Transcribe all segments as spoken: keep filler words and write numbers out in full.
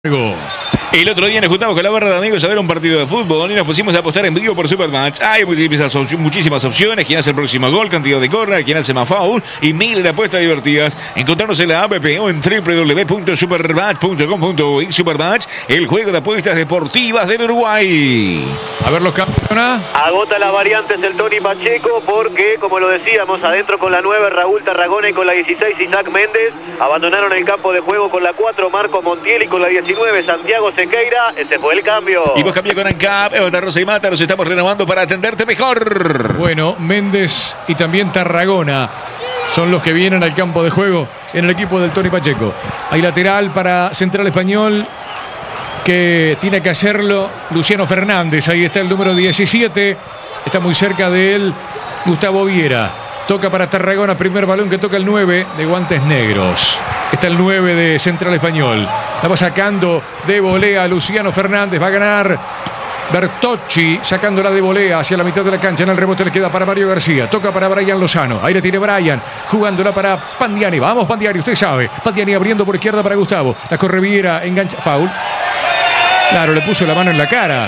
El otro día nos juntamos con la barra de amigos a ver un partido de fútbol y nos pusimos a apostar en vivo por Supermatch. Hay muchísimas, muchísimas opciones: quién hace el próximo gol, cantidad de corner, quién hace más foul y miles de apuestas divertidas. Encontrarnos en la app o en doble u doble u doble u punto supermatch punto com punto uy. Supermatch, el juego de apuestas deportivas del Uruguay. A ver los campeonatos. Agota las variantes el Tony Pacheco porque, como lo decíamos, adentro con la nueve Raúl Tarragona y con la dieciséis Isaac Méndez. Abandonaron el campo de juego con la cuatro Marco Montiel y con la diecinueve Santiago Sequeira. Ese fue el cambio. Y vos cambiás con ANCAP, Eva Rosa y Mata, nos estamos renovando para atenderte mejor. Bueno, Méndez y también Tarragona son los que vienen al campo de juego en el equipo del Tony Pacheco. Hay lateral para Central Español, que tiene que hacerlo Luciano Fernández. Ahí está el número diecisiete. Está muy cerca de él Gustavo Viera. Toca para Tarragona, primer balón que toca el nueve de guantes negros. Está el nueve de Central Español. La va sacando de volea Luciano Fernández. Va a ganar Bertocci, sacándola de volea hacia la mitad de la cancha. En el rebote le queda para Mario García. Toca para Brian Lozano. Ahí le tiene Brian, jugándola para Pandiani. Vamos Pandiani, usted sabe. Pandiani abriendo por izquierda para Gustavo. La corre Viera, engancha. Foul. Claro, le puso la mano en la cara.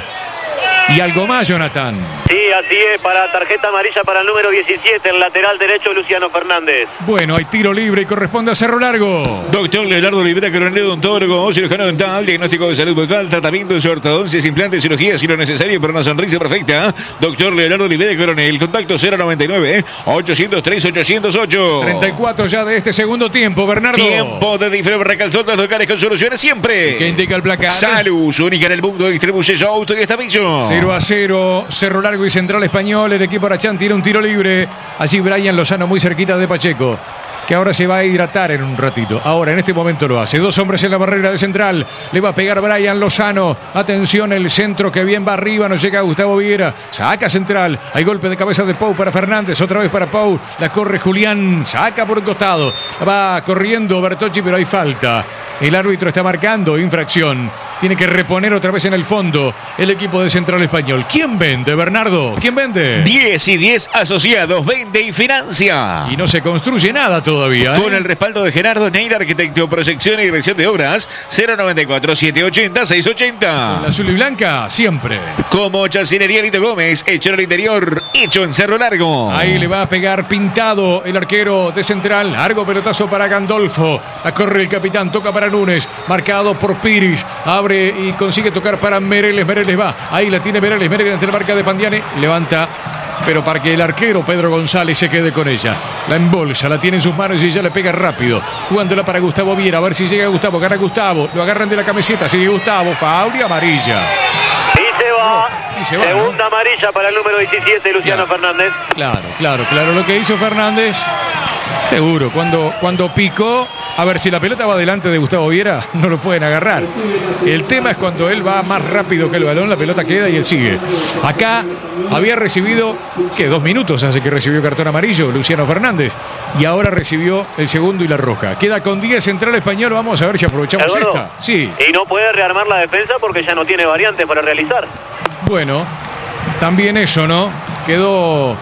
Y algo más, Jonathan. Sí, así es, para tarjeta amarilla para el número diecisiete, el lateral derecho Luciano Fernández. Bueno, hay tiro libre y corresponde a Cerro Largo. Doctor Leonardo Olivera, coronel odontólogo, cirujano dental, diagnóstico de salud bucal, tratamiento de ortodoncias, implantes, cirugías, si lo necesario para una sonrisa perfecta. Doctor Leonardo Olivera, coronel, contacto cero noventa y nueve, ochocientos tres, ochocientos ocho. treinta y cuatro ya de este segundo tiempo, Bernardo. Tiempo de diferentes recalzotas locales con soluciones siempre. ¿Qué indica el placar? Salud, única en el mundo, distribuye su auto y estabillo. cero a cero, Cerro Largo y Central Español. El equipo Arachán tiene un tiro libre. Allí Brian Lozano muy cerquita de Pacheco, que ahora se va a hidratar en un ratito. Ahora, en este momento lo hace. Dos hombres en la barrera de Central. Le va a pegar Brian Lozano. Atención, el centro que bien va arriba. No llega Gustavo Viera. Saca Central. Hay golpe de cabeza de Pau para Fernández. Otra vez para Pau. La corre Julián. Saca por un costado. Va corriendo Bertocci, pero hay falta. El árbitro está marcando infracción. Tiene que reponer otra vez en el fondo el equipo de Central Español. ¿Quién vende, Bernardo? ¿Quién vende? diez y diez asociados. Vende y financia. Y no se construye nada todavía, ¿eh? Con el respaldo de Gerardo Neira, arquitecto, proyección y dirección de obras. cero noventa y cuatro, setecientos ochenta, seiscientos ochenta. Con la azul y blanca, siempre. Como Chacinería Lito Gómez, hecho en el interior, hecho en Cerro Largo. Ahí le va a pegar pintado el arquero de Central. Largo pelotazo para Gandolfo. La corre el capitán, toca para Núñez. Marcado por Piris. Abre y consigue tocar para Mereles. Mereles va. Ahí la tiene Mereles. Mereles ante la marca de Pandiani. Levanta, pero para que el arquero Pedro González se quede con ella. La embolsa, la tiene en sus manos y ella le pega rápido. Jugándola para Gustavo Viera. A ver si llega Gustavo. Gana Gustavo. Lo agarran de la camiseta. Sigue Gustavo. Faul y amarilla. Y se va. Y se va, Segunda ¿no? amarilla para el número diecisiete, Luciano Claro. Fernández. Claro, claro, claro. Lo que hizo Fernández, seguro, cuando, cuando picó, a ver, si la pelota va delante de Gustavo Viera, no lo pueden agarrar. El tema es cuando él va más rápido que el balón, la pelota queda y él sigue. Acá había recibido, ¿qué? Dos minutos hace que recibió cartón amarillo Luciano Fernández. Y ahora recibió el segundo y la roja. Queda con diez Central Español. Vamos a ver si aprovechamos Eduardo, esta. Sí. Y no puede rearmar la defensa porque ya no tiene variantes para realizar. Bueno, también eso, ¿no? Quedó,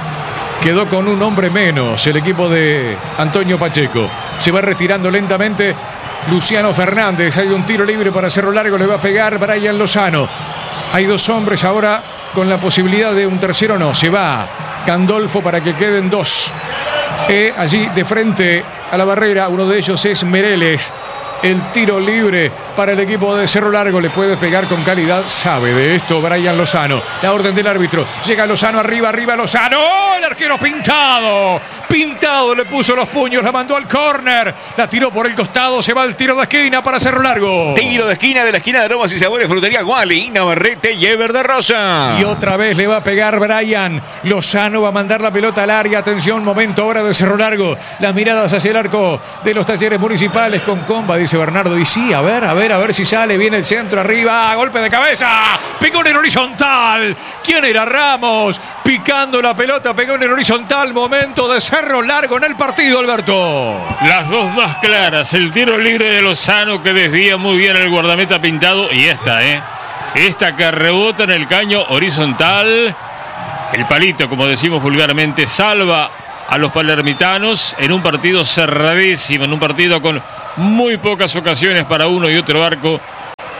quedó con un hombre menos el equipo de Antonio Pacheco. Se va retirando lentamente Luciano Fernández. Hay un tiro libre para Cerro Largo. Le va a pegar Brian Lozano. Hay dos hombres ahora con la posibilidad de un tercero. No, se va Gandolfo para que queden dos. Eh, allí de frente a la barrera, uno de ellos es Mereles. El tiro libre para el equipo de Cerro Largo. Le puede pegar con calidad. Sabe de esto Brian Lozano. La orden del árbitro. Llega Lozano arriba, arriba Lozano. ¡Oh! El arquero pintado. Pintado le puso los puños. La mandó al córner. La tiró por el costado. Se va el tiro de esquina para Cerro Largo. Tiro de esquina de la esquina de aromas y sabores. Frutería Wally, Navarrete y Ever de Rosa. Y otra vez le va a pegar Brian Lozano. Va a mandar la pelota al área. Atención, momento ahora de Cerro Largo. Las miradas hacia el arco de los Talleres Municipales con comba, dice Bernardo. Y sí, a ver, a ver, a ver si sale. Viene el centro arriba. Golpe de cabeza. Pegó en el horizontal. ¿Quién era? Ramos. Picando la pelota. Pegó en el horizontal. Momento de Cerro Largo en el partido, Alberto. Las dos más claras. El tiro libre de Lozano que desvía muy bien el guardameta pintado. Y esta, ¿eh? Esta que rebota en el caño horizontal. El palito, como decimos vulgarmente, salva a los palermitanos en un partido cerradísimo, en un partido con muy pocas ocasiones para uno y otro arco.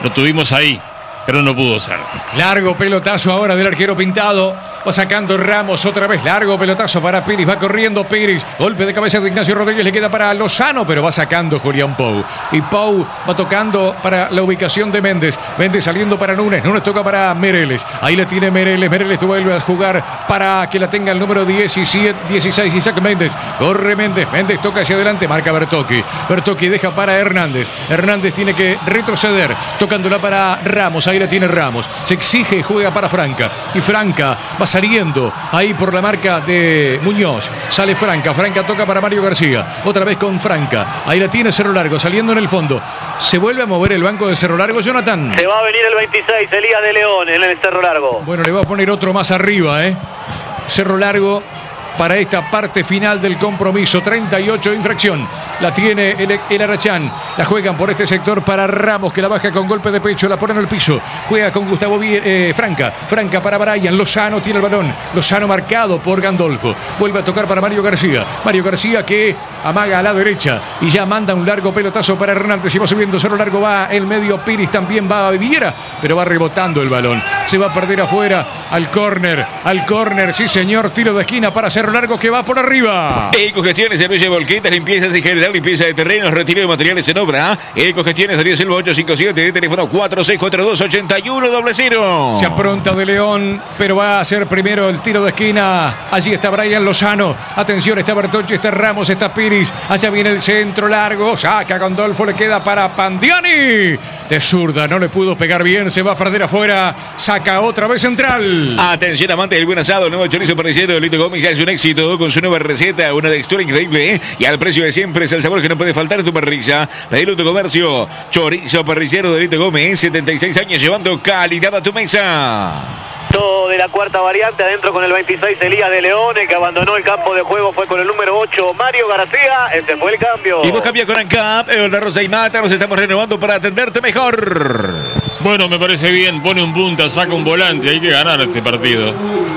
Lo tuvimos ahí, pero no pudo ser. Largo pelotazo ahora del arquero Pintado. Va sacando Ramos otra vez. Largo pelotazo para Piris. Va corriendo Piris. Golpe de cabeza de Ignacio Rodríguez. Le queda para Lozano, pero va sacando Julián Pou. Y Pou va tocando para la ubicación de Méndez. Méndez saliendo para Núñez. Núñez toca para Mereles. Ahí le tiene Mereles. Mereles vuelve a jugar para que la tenga el número diecisiete, dieciséis. Isaac Méndez. Corre Méndez. Méndez toca hacia adelante. Marca Bertocchi. Bertocchi deja para Hernández. Hernández tiene que retroceder. Tocándola para Ramos. Ahí la tiene Ramos. Se exige y juega para Franca. Y Franca va saliendo ahí por la marca de Muñoz. Sale Franca. Franca toca para Mario García. Otra vez con Franca. Ahí la tiene Cerro Largo. Saliendo en el fondo. Se vuelve a mover el banco de Cerro Largo, Jonathan. Se va a venir el veintiséis, Elías de León, en el Cerro Largo. Bueno, le va a poner otro más arriba, ¿eh? Cerro Largo para esta parte final del compromiso. treinta y ocho infracción. La tiene el, el Arachán. La juegan por este sector para Ramos, que la baja con golpe de pecho. La pone en el piso. Juega con Gustavo eh, Franca. Franca para Brian. Lozano tiene el balón. Lozano marcado por Gandolfo. Vuelve a tocar para Mario García. Mario García que amaga a la derecha. Y ya manda un largo pelotazo para Hernández. Y va subiendo Cerro Largo. Va el medio Piris. También va a Viviera. Pero va rebotando el balón. Se va a perder afuera. Al córner. Al córner. Sí, señor. Tiro de esquina para Cerro Largo, que va por arriba. Ecogestiones, servicio de volquetas, limpiezas en general, limpieza de terrenos, retiro de materiales en obra. Ecogestiones, Darío Silva ocho cinco siete, de teléfono cuatro seis cuatro dos, ocho uno cero cero. Se apronta de León, pero va a hacer primero el tiro de esquina. Allí está Brian Lozano. Atención, está Bertocchi, está Ramos, está Piris. Allá viene el centro largo. Saca Gandolfo, le queda para Pandiani. De zurda, no le pudo pegar bien, se va a perder afuera. Saca otra vez central. Atención, amante del buen asado, el nuevo chorizo parrillero de Lito Gómez ya es un éxito con su nueva receta, una textura increíble, ¿eh? Y al precio de siempre. Es el sabor que no puede faltar en tu parrilla. Pedilo en tu comercio. Chorizo parrillero de Lito Gómez, setenta y seis años llevando calidad a tu mesa. De la cuarta variante, adentro con el veintiséis, Elías de León. El que abandonó el campo de juego fue con el número ocho, Mario García. Este fue el cambio. Y vos cambias con ANCAP, la Rosa y Mata. Nos estamos renovando para atenderte mejor. Bueno, me parece bien. Pone un punta, saca un volante. Hay que ganar este partido.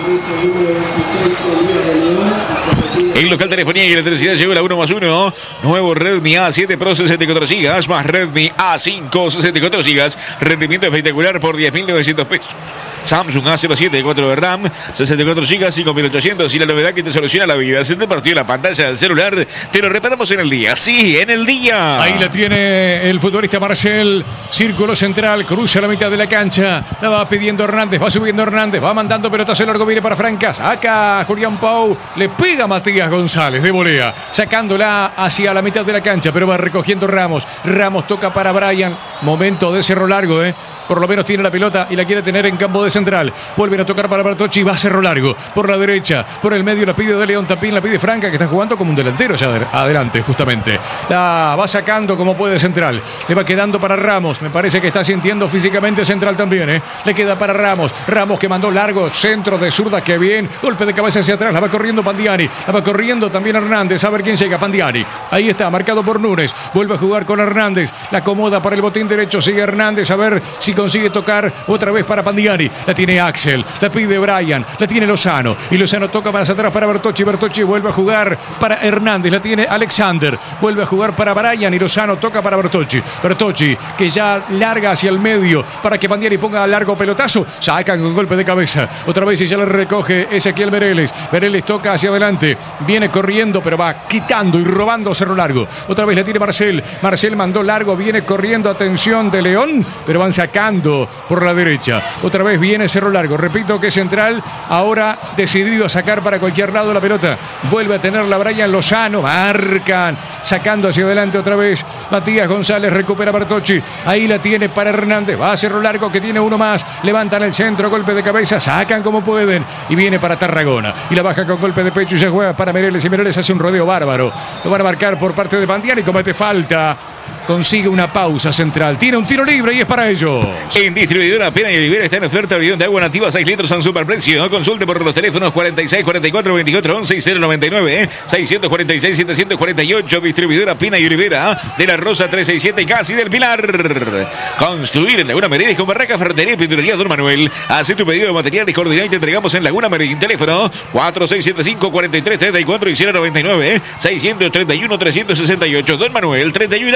En local telefonía y electricidad llegó la uno más uno. Nuevo Redmi A siete Pro sesenta y cuatro gigas más Redmi A cinco sesenta y cuatro gigas. Rendimiento espectacular por diez mil novecientos pesos. Samsung A cero siete cuatro de RAM, sesenta y cuatro gigas, cinco mil ochocientos. Y la novedad que te soluciona la vida. Se te partió la pantalla del celular. Te lo reparamos en el día. Sí, en el día. Ahí la tiene el futbolista Marcel. Círculo central. Cruza la mitad de la cancha. La va pidiendo Hernández. Va subiendo Hernández. Va mandando pelotazo largo. Viene para Franca. Saca Julián Pou. Le pega a Matías González de volea. Sacándola hacia la mitad de la cancha. Pero va recogiendo Ramos. Ramos toca para Brian. Momento de Cerro Largo, ¿eh? Por lo menos tiene la pelota y la quiere tener en campo de central. Vuelven a tocar para Bertocchi. Va a Cerro Largo. Por la derecha. Por el medio la pide de León Tapín. La pide Franca, que está jugando como un delantero ya adelante, justamente. La va sacando como puede central. Le va quedando para Ramos. Me parece que está sintiendo físicamente central también, ¿eh? Le queda para Ramos. Ramos que mandó largo. Centro de zurda. Que bien. Golpe de cabeza hacia atrás. La va corriendo Pandiani. La va corriendo también Hernández. A ver quién llega. Pandiani. Ahí está. Marcado por Núñez. Vuelve a jugar con Hernández. La acomoda para el botín derecho. Sigue Hernández. A ver si consigue tocar otra vez para Pandiani. La tiene Axel. La pide Brian. La tiene Lozano. Y Lozano toca para atrás para Bertocchi. Bertocchi vuelve a jugar para Hernández. La tiene Alexander. Vuelve a jugar para Brian. Y Lozano toca para Bertocchi. Bertocchi que ya larga hacia el medio para que Pandiani ponga largo pelotazo. Sacan con golpe de cabeza. Otra vez y ya le recoge Ezequiel Mereles. Mereles toca hacia adelante. Viene corriendo, pero va quitando y robando Cerro Largo. Otra vez la tiene Marcel. Marcel mandó largo. Viene corriendo. Atención de León. Pero van sacando por la derecha. Otra vez viene Cerro Largo. Repito que es central. Ahora decidido a sacar para cualquier lado la pelota. Vuelve a tenerla Brian Lozano. Marcan. Sacando hacia adelante otra vez. Matías González recupera Bertocchi. Ahí la tiene para Hernández. Va a Cerro Largo que tiene uno más. Levantan el centro. Golpe de cabeza. Sacan como pueden. Y viene para Tarragona. Y la baja con golpe de pecho y se juega para Mereles. Y Mereles hace un rodeo bárbaro. Lo van a marcar por parte de Pandiani. Comete falta. Consigue una pausa central. Tiene un tiro libre y es para ellos. En distribuidora Pena y Olivera está en oferta bidón de agua nativa seis litros a un superprecio. Consulte por los teléfonos cuarenta y seis, cuarenta y cuatro, veinticuatro, once y cero noventa y nueve, seiscientos cuarenta y seis, setecientos cuarenta y ocho. Distribuidora Pena y Olivera de la Rosa trescientos sesenta y siete, casi del Pilar. Construir en Laguna Merengue con Barraca, Ferretería y Pinturería Don Manuel. Haz tu pedido de materiales coordinado y te entregamos en Laguna Merengue. Teléfono cuatro seis siete cinco, cuatro tres, tres cuatro y cero noventa y nueve, seiscientos treinta y uno, trescientos sesenta y ocho. Don Manuel, treinta y un años al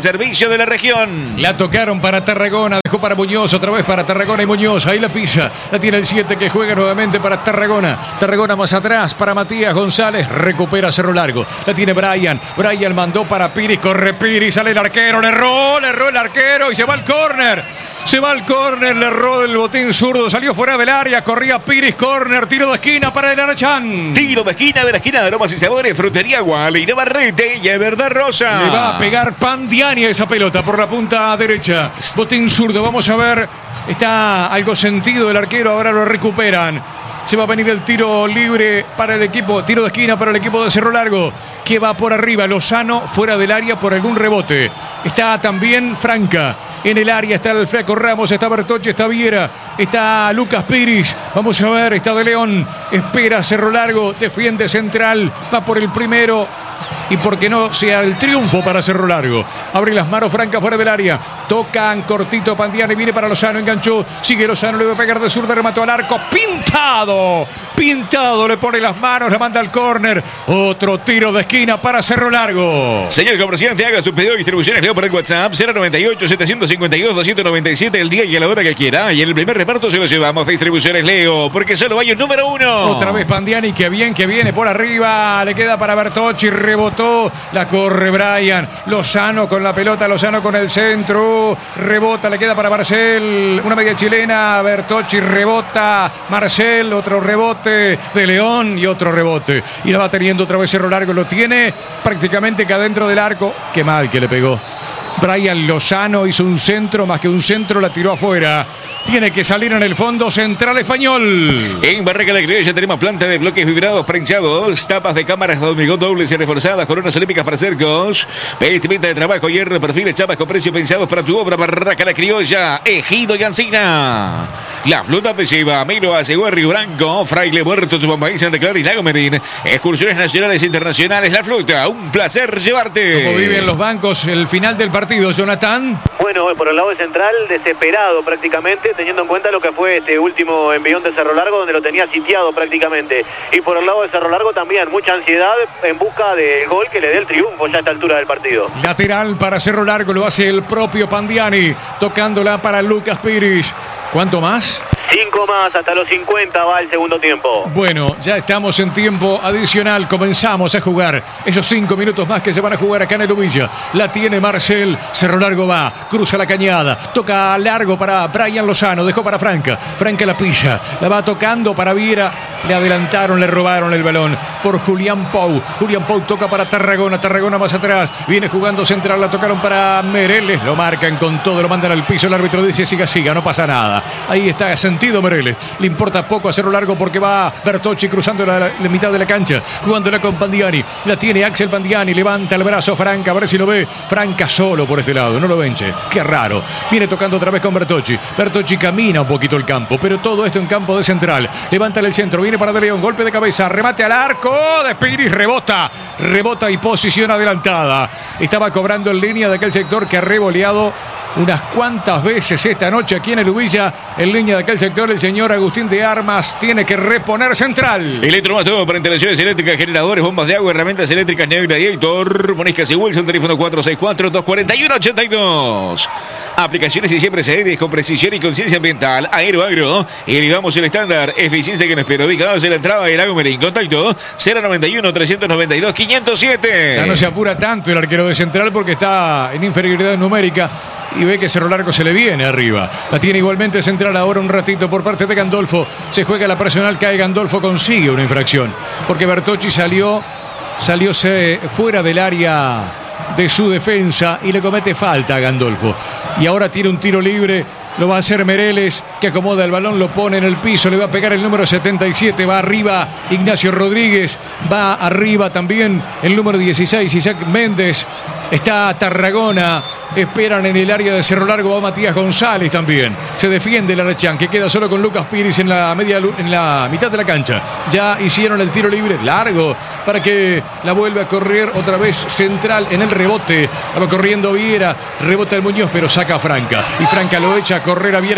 al servicio de la región. La tocaron para Tarragona, dejó para Muñoz, otra vez para Tarragona y Muñoz. Ahí la pisa, la tiene el siete que juega nuevamente para Tarragona. Tarragona más atrás para Matías González, recupera Cerro Largo. La tiene Brian, Brian mandó para Piris, corre Piris, sale el arquero, le erró, le erró el arquero y se va al córner. Se va al córner, le erró del botín zurdo, salió fuera del área, corría Piris, córner, tiro de esquina para el Arachán. Tiro de esquina de la esquina de Aromas y Sabores, Frutería Guale y Navarrete y Verdad Rosa. Le va a pegar Pandiani a esa pelota por la punta derecha. Botín zurdo, vamos a ver. Está algo sentido el arquero, ahora lo recuperan. Se va a venir el tiro libre para el equipo, tiro de esquina para el equipo de Cerro Largo, que va por arriba. Lozano fuera del área por algún rebote. Está también Franca. En el área está el Flaco Ramos, está Bertocci, está Viera, está Lucas Piris. Vamos a ver, está De León. Espera Cerro Largo, defiende central, va por el primero. Y porque no sea el triunfo para Cerro Largo. Abre las manos Franca fuera del área. Tocan cortito Pandiani, viene para Lozano, enganchó. Sigue Lozano, le va a pegar de zurda, remató al arco. Pintado, pintado, le pone las manos, la manda al córner. Otro tiro de esquina para Cerro Largo. Señor comerciante, haga su pedido de distribuciones Leo por el WhatsApp cero noventa y ocho, setecientos cincuenta y dos, doscientos noventa y siete el día y a la hora que quiera. Y en el primer reparto se lo llevamos de distribuciones Leo, porque solo hay un número uno. Otra vez Pandiani, que bien, que viene por arriba. Le queda para Bertocci, rebotó. La corre Brian. Lozano con la pelota, Lozano con el centro. Rebota, le queda para Marcel. Una media chilena, Bertocci rebota. Marcel, otro rebote de León y otro rebote. Y la va teniendo otra vez Cerro Largo. Lo tiene prácticamente que adentro del arco. Qué mal que le pegó. Brian Lozano hizo un centro, más que un centro la tiró afuera. Tiene que salir en el fondo Central Español. En Barraca La Criolla tenemos planta de bloques vibrados prensados, tapas de cámaras de hormigón dobles y reforzadas, coronas olímpicas para cercos, vestimenta de trabajo, hierro, perfiles, chapas con precios pensados para tu obra. Barraca La Criolla, Ejido y Ancina. La flota te lleva Melo a Río Branco, Fraile Muerto, Tupambaí, Santa Clara y Lago Merín. Excursiones nacionales e internacionales. La flota, un placer llevarte. ¿Cómo viven los bancos el final del partido, Jonathan? Bueno, por el lado de Central, desesperado prácticamente, teniendo en cuenta lo que fue este último envión de Cerro Largo, donde lo tenía sitiado prácticamente. Y por el lado de Cerro Largo también, mucha ansiedad en busca del gol que le dé el triunfo ya a esta altura del partido. Lateral para Cerro Largo, lo hace el propio Pandiani, tocándola para Lucas Piris. ¿Cuánto más? Cinco más, hasta los cincuenta va el segundo tiempo. Bueno, ya estamos en tiempo adicional. Comenzamos a jugar esos cinco minutos más que se van a jugar acá en el Ubilla. La tiene Marcel. Cerro Largo va, cruza la cañada. Toca largo para Brian Lozano. Dejó para Franca. Franca la pisa. La va tocando para Viera. Le adelantaron, le robaron el balón por Julián Pou. Julián Pou toca para Tarragona. Tarragona más atrás. Viene jugando central. La tocaron para Mereles. Lo marcan con todo. Lo mandan al piso. El árbitro dice siga, siga. No pasa nada. Ahí está sentido Mereles. Le importa poco a Cerro Largo porque va Bertocci cruzando la, la mitad de la cancha. Jugándola con Pandiani. La tiene Axel Pandiani. Levanta el brazo Franca. A ver si lo ve. Franca solo por este lado. No lo vence. Qué raro. Viene tocando otra vez con Bertocci. Bertocci camina un poquito el campo. Pero todo esto en campo de Central. Levanta el centro. Viene para De León. Golpe de cabeza. Remate al arco. De Piris. Rebota. Rebota y posición adelantada. Estaba cobrando en línea de aquel sector que ha revoleado unas cuantas veces esta noche aquí en el Ubilla. En línea de aquel sector el señor Agustín de Armas tiene que reponer Central. Electromato para instalaciones eléctricas, generadores, bombas de agua, herramientas eléctricas, Neo Gladiator, Moniscas y Wilson, teléfono cuatro seis cuatro, dos cuatro uno, ocho dos. Aplicaciones y siempre aéreas con precisión y conciencia ambiental. Aero Agro. Elevamos el estándar. Eficiencia que nos espera. Ubicados en la entrada del Lago Merín. Contacto cero noventa y uno, trescientos noventa y dos, quinientos siete. Ya no se apura tanto el arquero de Central porque está en inferioridad numérica. Y ve que Cerro Largo se le viene arriba. La tiene igualmente Central ahora un ratito por parte de Gandolfo. Se juega la personal, cae Gandolfo, consigue una infracción. Porque Bertocci salió, salió fuera del área de su defensa y le comete falta a Gandolfo. Y ahora tiene un tiro libre. Lo va a hacer Mereles, que acomoda el balón, lo pone en el piso, le va a pegar el número setenta y siete, va arriba Ignacio Rodríguez, va arriba también el número dieciséis, Isaac Méndez, está Tarragona, esperan en el área de Cerro Largo, va Matías González también, se defiende la Arachán, que queda solo con Lucas Piris en la, media, en la mitad de la cancha, ya hicieron el tiro libre, largo, para que la vuelva a correr otra vez Central en el rebote, va corriendo Viera, rebota el Muñoz, pero saca a Franca, y Franca lo echa a correr a Viera y va,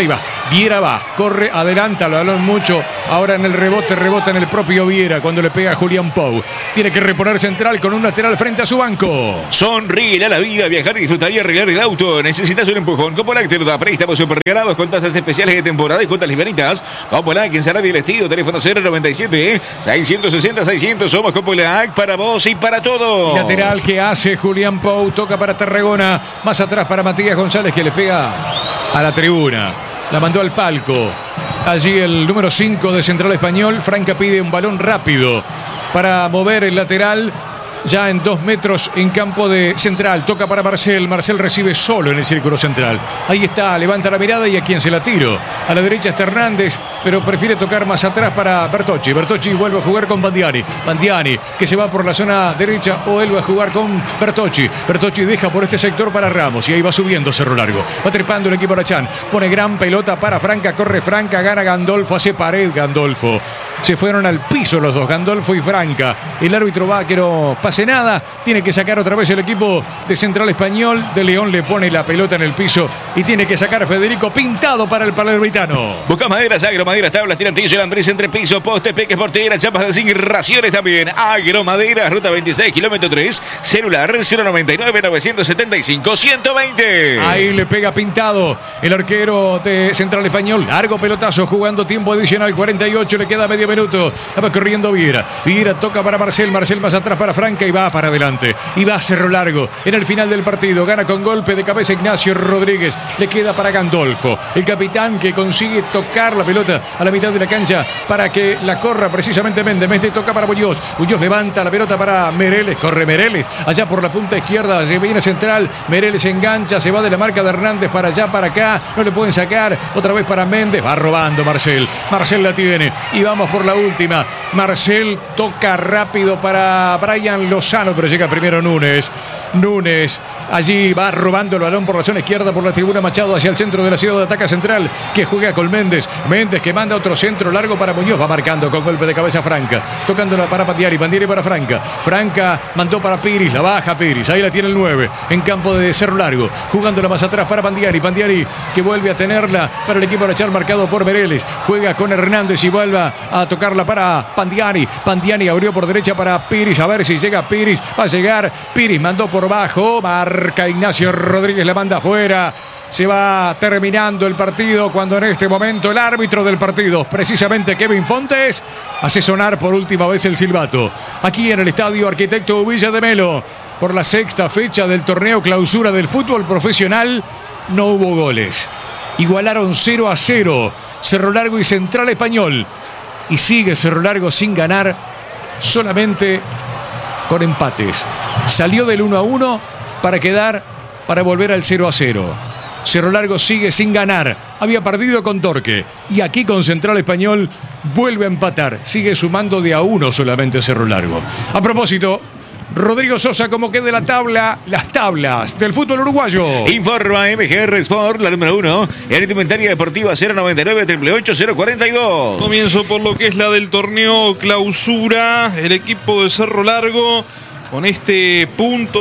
Viera va, corre, adelanta, lo balón mucho. Ahora en el rebote, rebota en el propio Viera cuando le pega a Julián Pou. Tiene que reponer central con un lateral frente a su banco. Sonríe a la vida, viajar y disfrutar y arreglar el auto. Necesitas un empujón. Copolac te lo da. Préstamos super regalados con tasas especiales de temporada y cuotas livianitas. Copolac en Sarabia y el Estilo. Teléfono cero noventa y siete, seiscientos sesenta, seiscientos. Somos Copolac para vos y para todos. Lateral que hace Julián Pou. Toca para Tarragona. Más atrás para Matías González que le pega a la tribuna. La mandó al palco. Allí el número cinco de Central Español. Franca pide un balón rápido para mover el lateral. Ya en dos metros en campo de Central. Toca para Marcel. Marcel recibe solo en el círculo central. Ahí está, levanta la mirada y a quien se la tiro. A la derecha está Hernández, pero prefiere tocar más atrás para Bertocci. Bertocci vuelve a jugar con Bandiani. Bandiani que se va por la zona derecha o él va a jugar con Bertocci. Bertocci deja por este sector para Ramos y ahí va subiendo Cerro Largo. Va trepando el equipo Arachán. Pone gran pelota para Franca. Corre Franca, gana Gandolfo. Hace pared Gandolfo. Se fueron al piso los dos, Gandolfo y Franca. El árbitro va que no pase nada. Tiene que sacar otra vez el equipo de Central Español. De León le pone la pelota en el piso y tiene que sacar Federico Pintado para el palermitano. Busca maderas, agromaderas, tablas, tirantillo, Andrés entre piso, poste, peques, porteras, chapas de zinc, raciones también. Agromaderas, ruta veintiséis, kilómetro tres, celular cero noventa y nueve, novecientos setenta y cinco, ciento veinte. Ahí le pega Pintado, el arquero de Central Español. Largo pelotazo, jugando tiempo adicional, cuarenta y ocho, le queda medio minuto. Va corriendo Viera. Viera toca para Marcel, Marcel más atrás para Franca y va para adelante. Y va a Cerro Largo en el final del partido. Gana con golpe de cabeza Ignacio Rodríguez. Le queda para Gandolfo, el capitán que consigue tocar la pelota a la mitad de la cancha para que la corra precisamente Méndez. Méndez toca para Muñoz. Muñoz levanta la pelota para Mereles. Corre Mereles allá por la punta izquierda. Se viene central. Mereles engancha. Se va de la marca de Hernández para allá, para acá. No le pueden sacar. Otra vez para Méndez. Va robando Marcel. Marcel la tiene. Y vamos por la última. Marcel toca rápido para Brian Lozano, pero llega primero Núñez. Núñez allí va robando el balón por la zona izquierda, por la tribuna Machado hacia el centro de la ciudad de ataca Central, que juega con Méndez. Méndez que manda otro centro largo para Muñoz, va marcando con golpe de cabeza Franca, tocándola para Pandiari, Pandiari para Franca. Franca mandó para Piris, la baja Piris, ahí la tiene el nueve, en campo de Cerro Largo, jugándola más atrás para Pandiari. Pandiari que vuelve a tenerla para el equipo Arachal, marcado por Mereles, juega con Hernández y vuelve a tocarla para Pandiari. Pandiari abrió por derecha para Piris, a ver si llega Piris, va a llegar Piris, mandó por bajo, marca Ignacio Rodríguez, la manda afuera. Se va terminando el partido cuando en este momento el árbitro del partido, precisamente Kevin Fontes, hace sonar por última vez el silbato. Aquí en el estadio Arquitecto Villa de Melo, por la sexta fecha del torneo clausura del fútbol profesional, no hubo goles. Igualaron cero a cero Cerro Largo y Central Español. Y sigue Cerro Largo sin ganar, solamente con empates. Salió del uno a uno para quedar, para volver al cero a cero. Cerro Largo sigue sin ganar. Había perdido con Torque. Y aquí con Central Español vuelve a empatar. Sigue sumando de a uno solamente Cerro Largo. A propósito, Rodrigo Sosa, como quede la tabla, las tablas del fútbol uruguayo. Informa M G R Sport, la número uno. En indumentaria deportiva cero noventa y nueve, ocho ocho ocho, cero cuarenta y dos. Comienzo por lo que es la del torneo clausura. El equipo de Cerro Largo, con este punto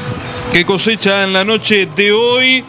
que cosecha en la noche de hoy,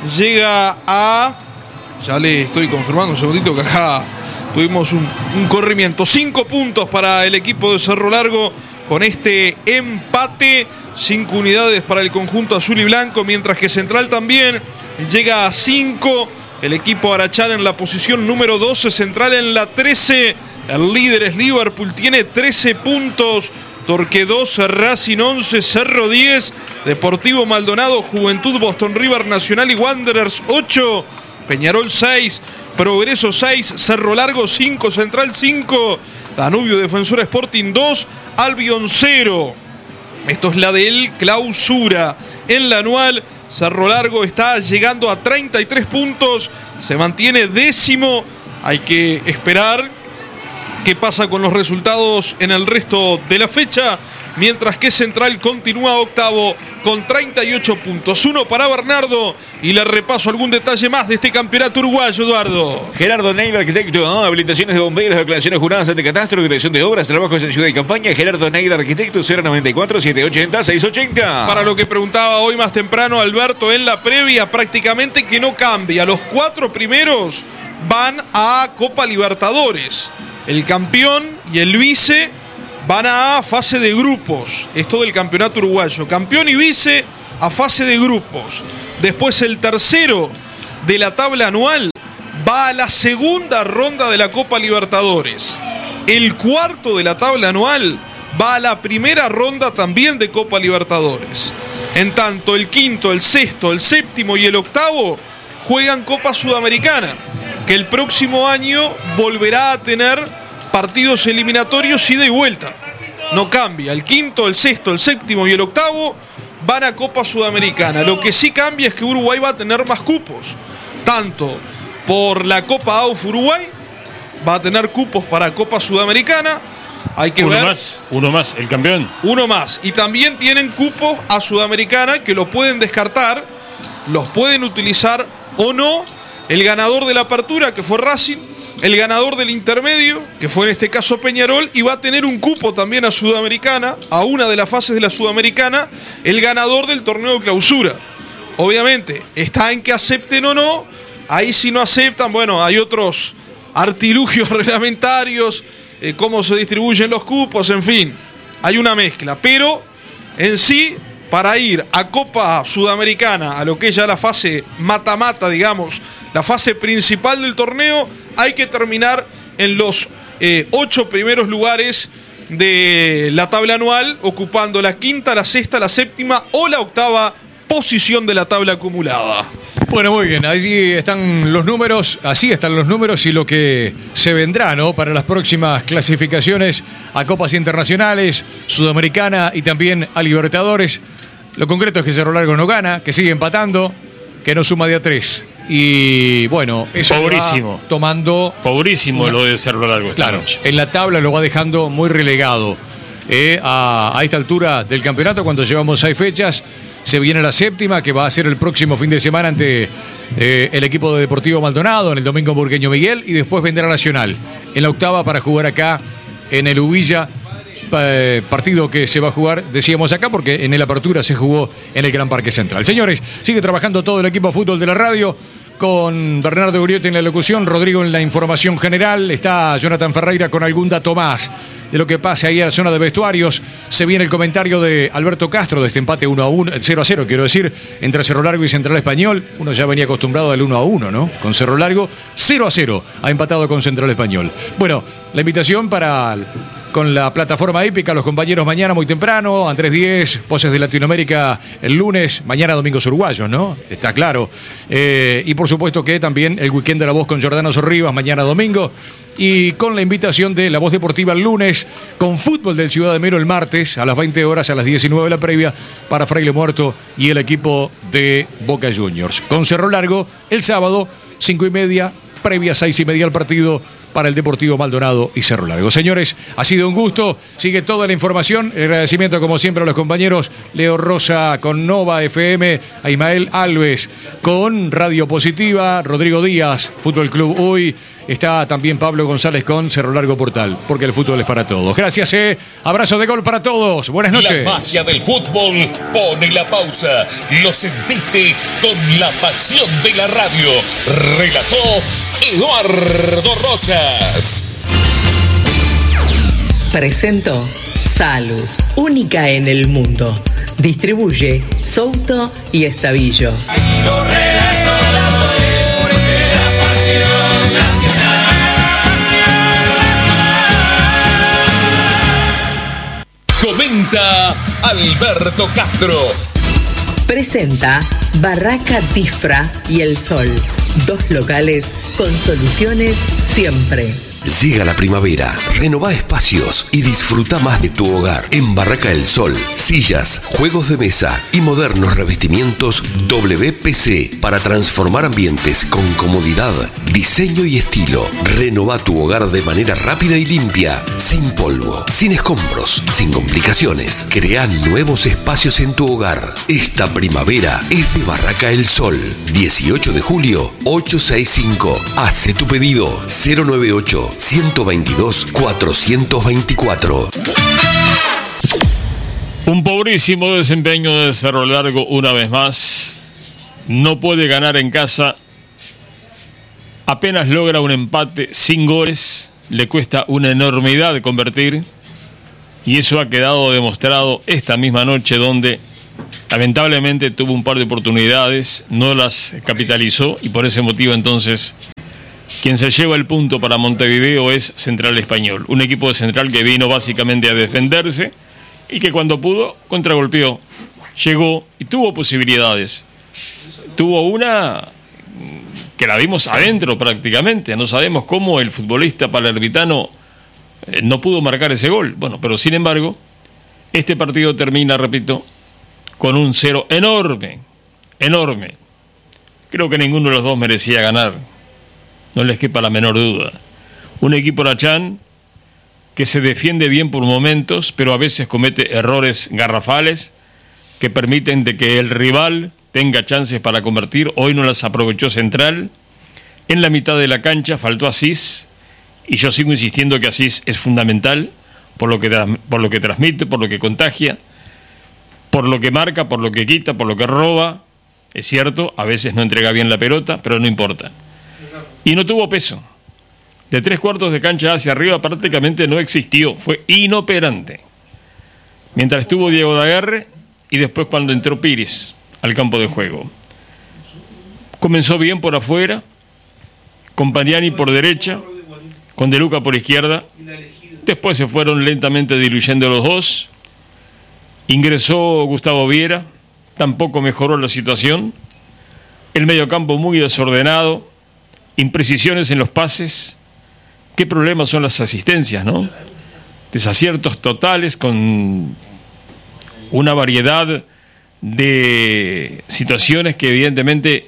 llega a... Ya le estoy confirmando un segundito que acá tuvimos un, un corrimiento. Cinco puntos para el equipo de Cerro Largo con este empate. Cinco unidades para el conjunto azul y blanco, mientras que Central también llega a cinco. El equipo Arachal en la posición número doce, Central en la trece. El líder es Liverpool, tiene trece puntos. Torque doce, Racing once, Cerro diez, Deportivo Maldonado, Juventud, Boston River, Nacional y Wanderers ocho, Peñarol seis, Progreso seis, Cerro Largo cinco, Central cinco, Danubio Defensor Sporting dos, Albion cero. Esto es la del clausura. En la anual, Cerro Largo está llegando a treinta y tres puntos, se mantiene décimo. Hay que esperar qué pasa con los resultados en el resto de la fecha, mientras que Central continúa octavo con treinta y ocho puntos. Uno para Bernardo y le repaso algún detalle más de este campeonato uruguayo, Eduardo. Gerardo Neiva, arquitecto, ¿no? Habilitaciones de bomberos, declaraciones juradas ante catastro, dirección de obras, trabajos en ciudad y campaña. Gerardo Neiva, arquitecto, cero noventa y cuatro, setecientos ochenta, seiscientos ochenta. Para lo que preguntaba hoy más temprano Alberto en la previa, prácticamente que no cambia. Los cuatro primeros van a Copa Libertadores. El campeón y el vice van a fase de grupos. Esto del campeonato uruguayo. Campeón y vice a fase de grupos. Después el tercero de la tabla anual va a la segunda ronda de la Copa Libertadores. El cuarto de la tabla anual va a la primera ronda también de Copa Libertadores. En tanto, el quinto, el sexto, el séptimo y el octavo juegan Copa Sudamericana, que el próximo año volverá a tener partidos eliminatorios ida y vuelta. No cambia. El quinto, el sexto, el séptimo y el octavo van a Copa Sudamericana. Lo que sí cambia es que Uruguay va a tener más cupos. Tanto por la Copa A U F Uruguay, va a tener cupos para Copa Sudamericana. Hay que uno ver. más, uno más, el campeón. Uno más. Y también tienen cupos a Sudamericana que lo pueden descartar, los pueden utilizar o no. El ganador de la apertura, que fue Racing, el ganador del intermedio, que fue en este caso Peñarol, y va a tener un cupo también a Sudamericana, a una de las fases de la Sudamericana, el ganador del torneo de clausura. Obviamente, está en que acepten o no. Ahí si no aceptan, bueno, hay otros artilugios reglamentarios, eh, cómo se distribuyen los cupos, en fin, hay una mezcla. Pero en sí, para ir a Copa Sudamericana, a lo que es ya la fase mata-mata, digamos, la fase principal del torneo, hay que terminar en los eh, ocho primeros lugares de la tabla anual, ocupando la quinta, la sexta, la séptima o la octava posición de la tabla acumulada. Bueno, muy bien, allí están los números, así están los números y lo que se vendrá, ¿no? Para las próximas clasificaciones a Copas Internacionales, Sudamericana y también a Libertadores. Lo concreto es que Cerro Largo no gana, que sigue empatando, que no suma de a tres. Y bueno, eso Pobrísimo. va tomando... Pobrísimo una... lo de Cerro Largo esta Claro, noche. en la tabla lo va dejando muy relegado. Eh, a, a esta altura del campeonato, cuando llevamos seis fechas, se viene la séptima, que va a ser el próximo fin de semana ante eh, el equipo de Deportivo Maldonado, en el domingo Burgueño Miguel, y después vendrá Nacional en la octava para jugar acá en el Ubilla, eh, partido que se va a jugar, decíamos acá, porque en el apertura se jugó en el Gran Parque Central. Señores, sigue trabajando todo el equipo de fútbol de la radio, con Bernardo Uriotti en la locución, Rodrigo en la información general, está Jonathan Ferreira con algún dato más de lo que pase ahí a la zona de vestuarios. Se viene el comentario de Alberto Castro de este empate uno a uno, cero a cero, quiero decir, entre Cerro Largo y Central Español. Uno ya venía acostumbrado al uno a uno, ¿no? Con Cerro Largo, cero a cero, ha empatado con Central Español. Bueno, la invitación para... con la plataforma hípica, los compañeros mañana muy temprano, Andrés Díez, Voces de Latinoamérica el lunes, mañana Domingos Uruguayos, ¿no? Está claro. Eh, y por supuesto que también el Weekend de la Voz con Jordano Sorribas, mañana domingo, y con la invitación de La Voz Deportiva el lunes, con fútbol del Ciudad de Mero el martes, a las veinte horas, a las diecinueve la previa, para Fraile Muerto y el equipo de Boca Juniors. Con Cerro Largo, el sábado, cinco y media, previa seis y media al partido, para el Deportivo Maldonado y Cerro Largo. Señores, ha sido un gusto. Sigue toda la información. El agradecimiento, como siempre, a los compañeros Leo Rosa con Nova F M, a Ismael Alves con Radio Positiva, Rodrigo Díaz, Fútbol Club Hoy. Está también Pablo González con Cerro Largo Portal, porque el fútbol es para todos. Gracias, eh. Abrazo de gol para todos. Buenas noches. La magia del fútbol pone la pausa. Lo sentiste con la pasión de la radio. Relató Eduardo Rosas. Presentó Salus, única en el mundo. Distribuye Souto y Estavillo. Comenta Alberto Castro. Presenta Barraca Tifra y El Sol. Dos locales con soluciones siempre. Llega la primavera, renová espacios y disfruta más de tu hogar. En Barraca del Sol, sillas, juegos de mesa y modernos revestimientos W P C para transformar ambientes con comodidad, diseño y estilo. Renová tu hogar de manera rápida y limpia, sin polvo, sin escombros, sin complicaciones. Crea nuevos espacios en tu hogar. Esta primavera es de Barraca del Sol. dieciocho de julio, ochocientos sesenta y cinco. Hace tu pedido cero nueve ocho, uno dos dos, cuatro dos cuatro. Un pobrísimo desempeño de Cerro Largo una vez más. No puede ganar en casa. Apenas logra un empate sin goles. Le cuesta una enormidad convertir. Y eso ha quedado demostrado esta misma noche, donde lamentablemente tuvo un par de oportunidades, no las capitalizó, y por ese motivo entonces quien se lleva el punto para Montevideo es Central Español. Un equipo de Central que vino básicamente a defenderse y que cuando pudo contragolpeó, llegó y tuvo posibilidades. Tuvo una que la vimos adentro prácticamente. No sabemos cómo el futbolista palermitano eh, no pudo marcar ese gol. Bueno, pero sin embargo, este partido termina, repito, con un cero enorme, enorme. Creo que ninguno de los dos merecía ganar. No les quepa la menor duda. Un equipo Rachán que se defiende bien por momentos, pero a veces comete errores garrafales que permiten de que el rival tenga chances para convertir. Hoy no las aprovechó Central. En la mitad de la cancha faltó Asís, y yo sigo insistiendo que Asís es fundamental por lo que, por lo que transmite, por lo que contagia, por lo que marca, por lo que quita, por lo que roba. Es cierto, a veces no entrega bien la pelota, pero no importa. Y no tuvo peso. De tres cuartos de cancha hacia arriba prácticamente no existió, fue inoperante. Mientras estuvo Diego Daguerre y después cuando entró Pires al campo de juego. Comenzó bien por afuera, con Pagnani por derecha, con De Luca por izquierda. Después se fueron lentamente diluyendo los dos. Ingresó Gustavo Viera, tampoco mejoró la situación. El mediocampo muy desordenado, imprecisiones en los pases. Qué problemas son las asistencias, ¿no? Desaciertos totales con una variedad de situaciones que evidentemente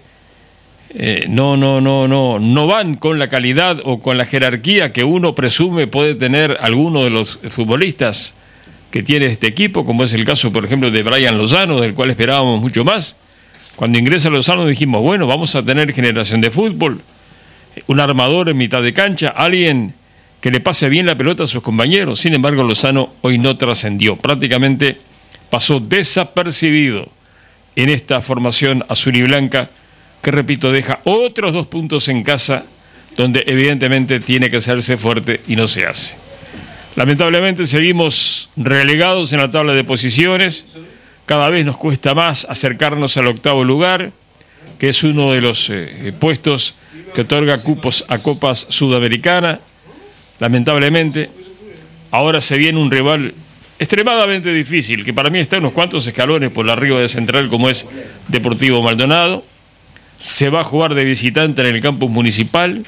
eh, no, no, no, no, no van con la calidad o con la jerarquía que uno presume puede tener alguno de los futbolistas que tiene este equipo, como es el caso, por ejemplo, de Brian Lozano, del cual esperábamos mucho más. Cuando ingresa Lozano dijimos, bueno, vamos a tener generación de fútbol, un armador en mitad de cancha, alguien que le pase bien la pelota a sus compañeros. Sin embargo, Lozano hoy no trascendió, prácticamente pasó desapercibido en esta formación azul y blanca, que repito, deja otros dos puntos en casa, donde evidentemente tiene que hacerse fuerte y no se hace. Lamentablemente seguimos relegados en la tabla de posiciones. Cada vez nos cuesta más acercarnos al octavo lugar, que es uno de los eh, puestos que otorga cupos a Copas Sudamericana. Lamentablemente, ahora se viene un rival extremadamente difícil, que para mí está unos cuantos escalones por arriba de Central, como es Deportivo Maldonado. Se va a jugar de visitante en el campus municipal,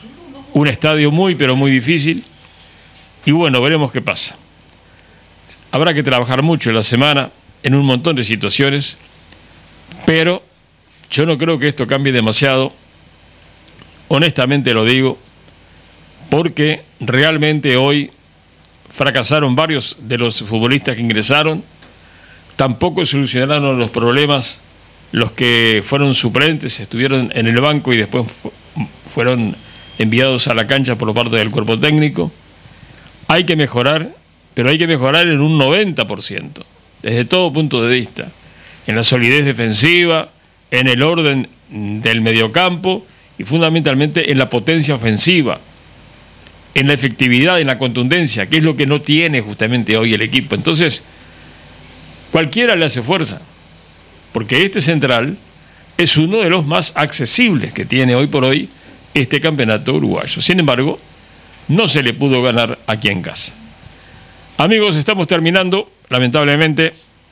un estadio muy pero muy difícil, y bueno, veremos qué pasa. Habrá que trabajar mucho en la semana en un montón de situaciones, pero yo no creo que esto cambie demasiado, honestamente lo digo, porque realmente hoy fracasaron varios de los futbolistas que ingresaron, tampoco solucionaron los problemas los que fueron suplentes, estuvieron en el banco y después fu- fueron enviados a la cancha por parte del cuerpo técnico. Hay que mejorar, pero hay que mejorar en un noventa por ciento, desde todo punto de vista, en la solidez defensiva, en el orden del mediocampo y fundamentalmente en la potencia ofensiva, en la efectividad, en la contundencia, que es lo que no tiene justamente hoy el equipo. Entonces, cualquiera le hace fuerza, porque este Central es uno de los más accesibles que tiene hoy por hoy este campeonato uruguayo. Sin embargo, no se le pudo ganar aquí en casa. Amigos, estamos terminando, lamentablemente,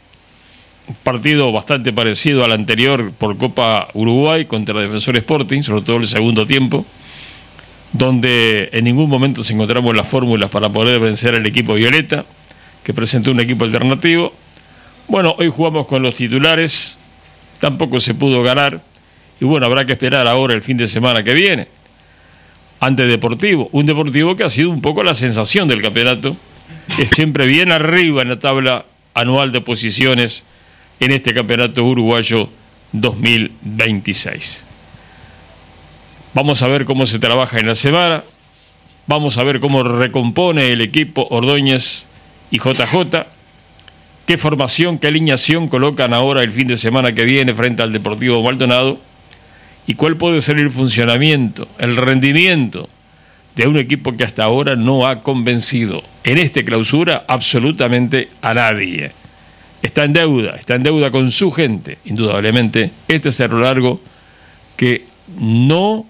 un partido bastante parecido al anterior por Copa Uruguay contra Defensor Sporting, sobre todo el segundo tiempo. donde en ningún momento se encontramos las fórmulas para poder vencer al equipo violeta, que presentó un equipo alternativo. Bueno, hoy jugamos con los titulares, tampoco se pudo ganar, y bueno, habrá que esperar ahora el fin de semana que viene, ante Deportivo, un Deportivo que ha sido un poco la sensación del campeonato, es siempre bien arriba en la tabla anual de posiciones en este campeonato uruguayo dos mil veintiséis. Vamos a ver cómo se trabaja en la semana, vamos a ver cómo recompone el equipo Ordóñez y J J, qué formación, qué alineación colocan ahora el fin de semana que viene frente al Deportivo Maldonado, y cuál puede ser el funcionamiento, el rendimiento de un equipo que hasta ahora no ha convencido en este clausura absolutamente a nadie. Está en deuda, está en deuda con su gente, indudablemente. Este Cerro Largo que no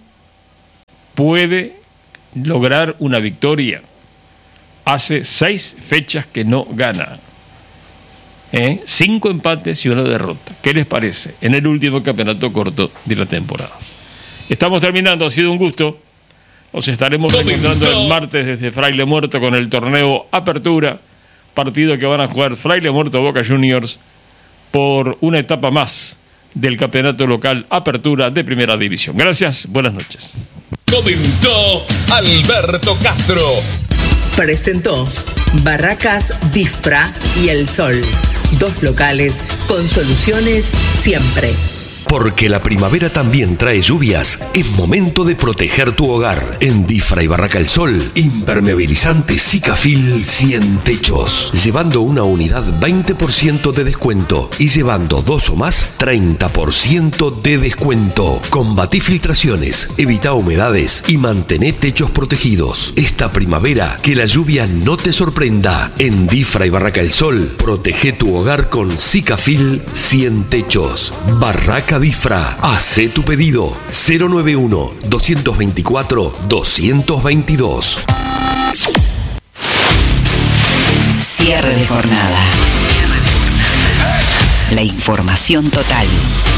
puede lograr una victoria. Hace seis fechas que no gana. ¿Eh? Cinco empates y una derrota. ¿Qué les parece? En el último campeonato corto de la temporada. Estamos terminando, ha sido un gusto. Nos estaremos reencontrando el martes desde Fraile Muerto con el torneo Apertura, partido que van a jugar Fraile Muerto Boca Juniors por una etapa más del campeonato local Apertura de Primera División. Gracias, buenas noches. Comentó Alberto Castro. Presentó Barracas Bifra y El Sol, dos locales con soluciones siempre. Porque la primavera también trae lluvias, es momento de proteger tu hogar. En Difra y Barraca El Sol, impermeabilizante Sikafil cien techos. Llevando una unidad veinte por ciento de descuento y llevando dos o más treinta por ciento de descuento. Combatí filtraciones, evita humedades y mantén techos protegidos. Esta primavera, que la lluvia no te sorprenda. En Difra y Barraca El Sol, protege tu hogar con Sikafil cien techos. Barraca Bifra, hacé tu pedido cero noventa y uno, doscientos veinticuatro, doscientos veintidós. Cierre de jornada. La información total.